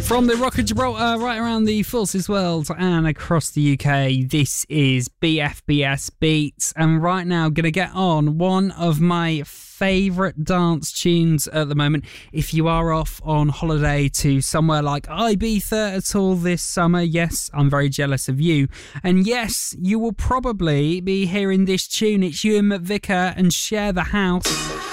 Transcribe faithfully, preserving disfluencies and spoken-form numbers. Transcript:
From the Rock of Gibraltar right around the Forces world and across the U K, this is B F B S Beats, and right now going to get on one of my favourite dance tunes at the moment. If you are off on holiday to somewhere like Ibiza at all this summer, yes, I'm very jealous of you. And yes, you will probably be hearing this tune. It's Ewan McVicker and Share the House.